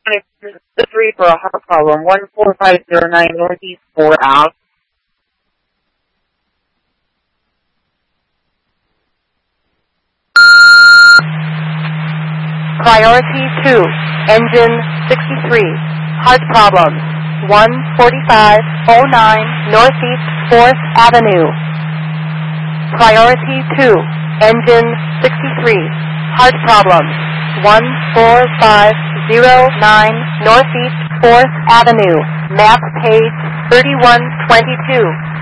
The 3 for a heart problem, 14509 Northeast 4 Ave. Priority 2, engine 63, heart problems, 14509 Northeast 4th Avenue. Priority 2, engine 63, heart problems, 14509 Northeast 4th Avenue, map page 3122.